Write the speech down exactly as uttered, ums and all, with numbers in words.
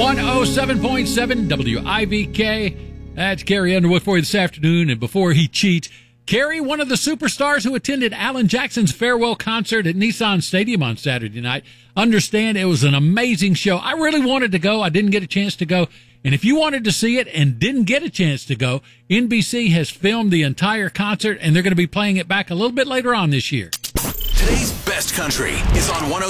one oh seven point seven W I V K. That's Carrie Underwood for you this afternoon. And before he cheats, Carrie, one of the superstars who attended Alan Jackson's farewell concert at Nissan Stadium on Saturday night. Understand it was an amazing show. I really wanted to go. I didn't get a chance to go. And if you wanted to see it and didn't get a chance to go, N B C has filmed the entire concert, and they're going to be playing it back a little bit later on this year. Today's best country is on one oh